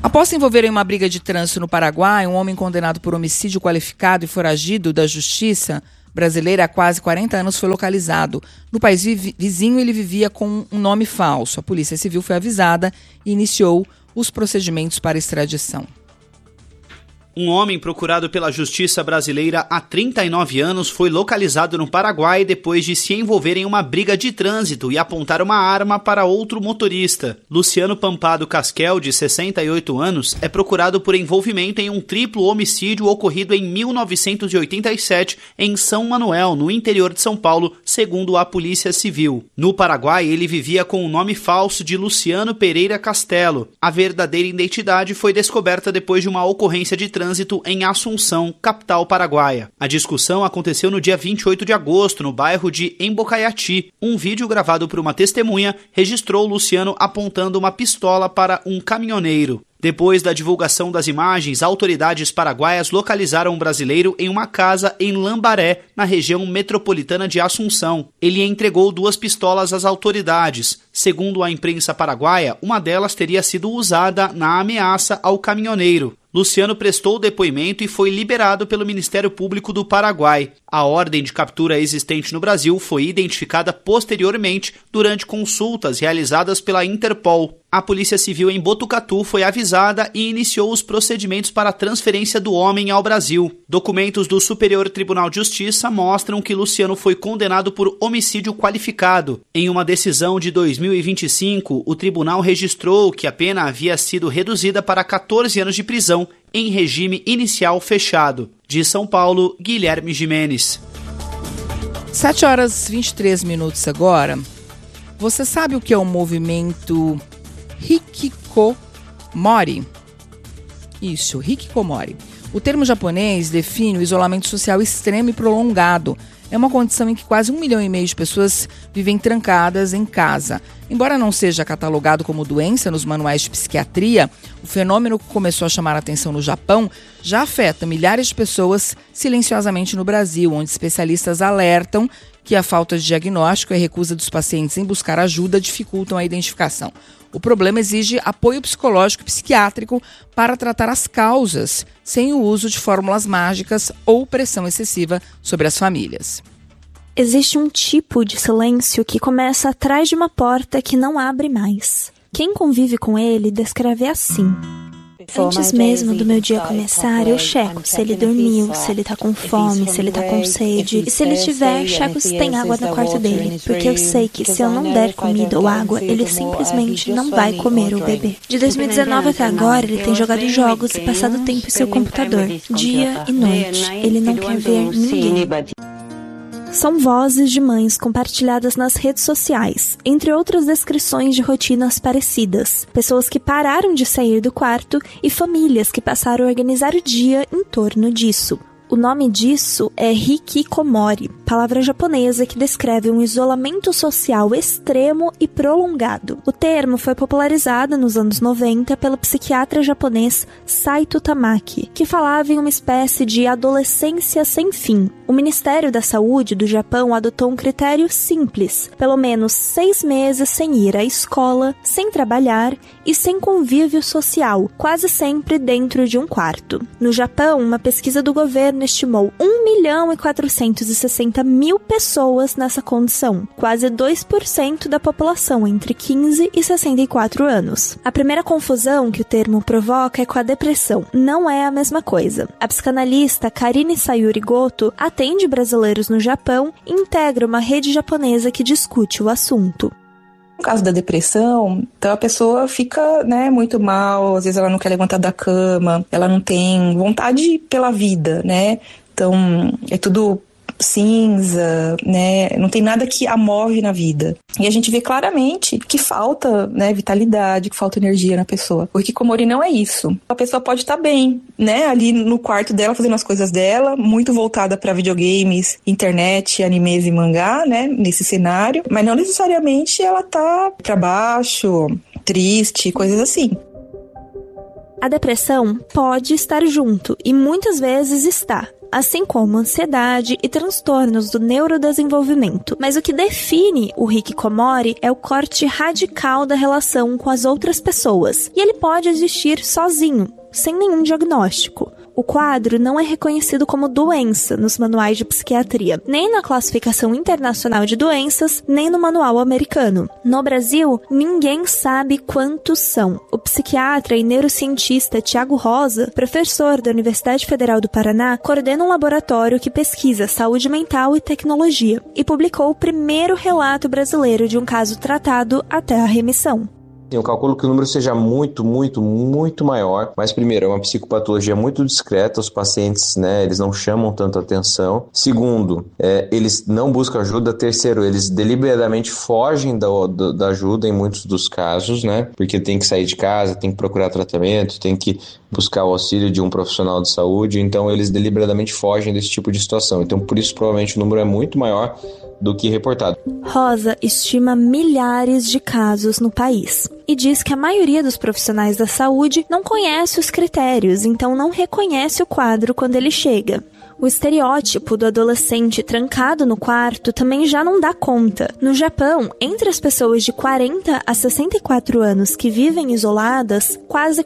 Após se envolver em uma briga de trânsito no Paraguai, um homem condenado por homicídio qualificado e foragido da justiça brasileira há quase 40 anos foi localizado. No país vizinho, ele vivia com um nome falso. A Polícia Civil foi avisada e iniciou os procedimentos para extradição. Um homem procurado pela Justiça brasileira há 39 anos foi localizado no Paraguai depois de se envolver em uma briga de trânsito e apontar uma arma para outro motorista. Luciano Pampado Casquel, de 68 anos, é procurado por envolvimento em um triplo homicídio ocorrido em 1987 em São Manuel, no interior de São Paulo, segundo a Polícia Civil. No Paraguai, ele vivia com o nome falso de Luciano Pereira Castelo. A verdadeira identidade foi descoberta depois de uma ocorrência de trânsito em Assunção, capital paraguaia. A discussão aconteceu no dia 28 de agosto, no bairro de Embocaiati. Um vídeo gravado por uma testemunha registrou Luciano apontando uma pistola para um caminhoneiro. Depois da divulgação das imagens, autoridades paraguaias localizaram o brasileiro em uma casa em Lambaré, na região metropolitana de Assunção. Ele entregou 2 pistolas às autoridades. Segundo a imprensa paraguaia, uma delas teria sido usada na ameaça ao caminhoneiro. Luciano prestou depoimento e foi liberado pelo Ministério Público do Paraguai. A ordem de captura existente no Brasil foi identificada posteriormente durante consultas realizadas pela Interpol. A Polícia Civil em Botucatu foi avisada e iniciou os procedimentos para a transferência do homem ao Brasil. Documentos do Superior Tribunal de Justiça mostram que Luciano foi condenado por homicídio qualificado. Em uma decisão de 2025, o tribunal registrou que a pena havia sido reduzida para 14 anos de prisão em regime inicial fechado. De São Paulo, Guilherme Gimenez. 7h23 agora. Você sabe o que é o movimento Hikikomori? Isso, Hikikomori. O termo japonês define o isolamento social extremo e prolongado. É uma condição em que quase 1,5 milhão de pessoas vivem trancadas em casa. Embora não seja catalogado como doença nos manuais de psiquiatria, o fenômeno que começou a chamar a atenção no Japão já afeta milhares de pessoas silenciosamente no Brasil, onde especialistas alertam que a falta de diagnóstico e a recusa dos pacientes em buscar ajuda dificultam a identificação. O problema exige apoio psicológico e psiquiátrico para tratar as causas, sem o uso de fórmulas mágicas ou pressão excessiva sobre as famílias. Existe um tipo de silêncio que começa atrás de uma porta que não abre mais. Quem convive com ele descreve assim: antes mesmo do meu dia começar, eu checo se ele dormiu, se ele tá com fome, se ele tá com sede. E se ele tiver, checo se tem água no quarto dele. Porque eu sei que se eu não der comida ou água, ele simplesmente não vai comer ou beber. De 2019 até agora, ele tem jogado jogos e passado tempo em seu computador, dia e noite. Ele não quer ver ninguém. São vozes de mães compartilhadas nas redes sociais, entre outras descrições de rotinas parecidas. Pessoas que pararam de sair do quarto e famílias que passaram a organizar o dia em torno disso. O nome disso é Hikikomori, palavra japonesa que descreve um isolamento social extremo e prolongado. O termo foi popularizado nos anos 90 pelo psiquiatra japonês Saito Tamaki, que falava em uma espécie de adolescência sem fim. O Ministério da Saúde do Japão adotou um critério simples: pelo menos 6 meses sem ir à escola, sem trabalhar e sem convívio social, quase sempre dentro de um quarto. No Japão, uma pesquisa do governo estimou 1.460.000 pessoas nessa condição, quase 2% da população entre 15 e 64 anos. A primeira confusão que o termo provoca é com a depressão. Não é a mesma coisa. A psicanalista Karine Sayuri Goto atende brasileiros no Japão e integra uma rede japonesa que discute o assunto. No caso da depressão, então a pessoa fica, muito mal, às vezes ela não quer levantar da cama, ela não tem vontade pela vida, Então, é tudo cinza, não tem nada que a move na vida. E a gente vê claramente que falta, vitalidade, que falta energia na pessoa. O Hikikomori não é isso. A pessoa pode estar bem, ali no quarto dela, fazendo as coisas dela, muito voltada para videogames, internet, animes e mangá, nesse cenário, mas não necessariamente ela tá para baixo, triste, coisas assim. A depressão pode estar junto, e muitas vezes está. assim como ansiedade e transtornos do neurodesenvolvimento. Mas o que define o hikikomori é o corte radical da relação com as outras pessoas, e ele pode existir sozinho, sem nenhum diagnóstico. O quadro não é reconhecido como doença nos manuais de psiquiatria, nem na classificação internacional de doenças, nem no manual americano. No Brasil, ninguém sabe quantos são. O psiquiatra e neurocientista Tiago Rosa, professor da Universidade Federal do Paraná, coordena um laboratório que pesquisa saúde mental e tecnologia e publicou o primeiro relato brasileiro de um caso tratado até a remissão. Eu calculo que o número seja muito maior, mas primeiro, é uma psicopatologia muito discreta, os pacientes, eles não chamam tanta atenção. Segundo, eles não buscam ajuda. Terceiro, eles deliberadamente fogem da ajuda em muitos dos casos, porque tem que sair de casa, tem que procurar tratamento, tem que buscar o auxílio de um profissional de saúde, então eles deliberadamente fogem desse tipo de situação. Então, por isso, provavelmente, o número é muito maior do que reportado. Rosa estima milhares de casos no país e diz que a maioria dos profissionais da saúde não conhece os critérios, então não reconhece o quadro quando ele chega. O estereótipo do adolescente trancado no quarto também já não dá conta. No Japão, entre as pessoas de 40 a 64 anos que vivem isoladas, quase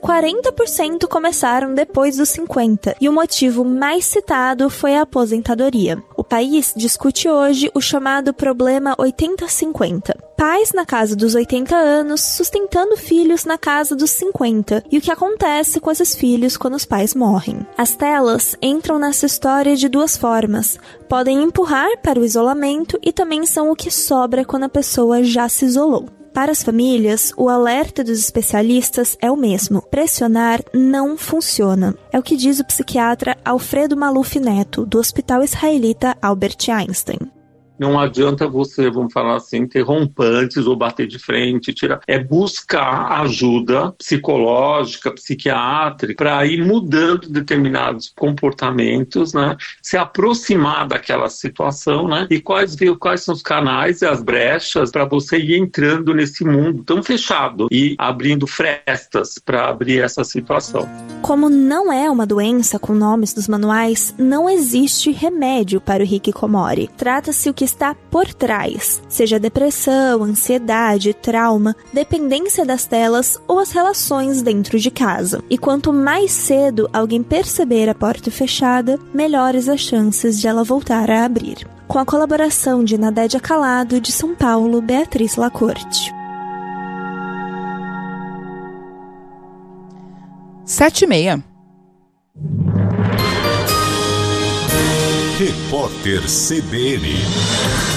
40% começaram depois dos 50, e o motivo mais citado foi a aposentadoria. O país discute hoje o chamado problema 80-50. Pais na casa dos 80 anos sustentando filhos na casa dos 50, e o que acontece com esses filhos quando os pais morrem. As telas entram nessa história de duas formas. Podem empurrar para o isolamento e também são o que sobra quando a pessoa já se isolou. Para as famílias, o alerta dos especialistas é o mesmo. Pressionar não funciona. É o que diz o psiquiatra Alfredo Maluf Neto, do Hospital Israelita Albert Einstein. Não adianta você, vamos falar assim, ter rompantes ou bater de frente, tirar. É buscar ajuda psicológica, psiquiátrica, para ir mudando determinados comportamentos, se aproximar daquela situação, e quais são os canais e as brechas para você ir entrando nesse mundo tão fechado e abrindo frestas para abrir essa situação. Como não é uma doença com nomes dos manuais, não existe remédio para o hikikomori. Trata-se o que está por trás, seja depressão, ansiedade, trauma, dependência das telas ou as relações dentro de casa. E quanto mais cedo alguém perceber a porta fechada, melhores as chances de ela voltar a abrir. Com a colaboração de Nadédia Calado, de São Paulo, Beatriz Lacorte. 7h30. Repórter CBN.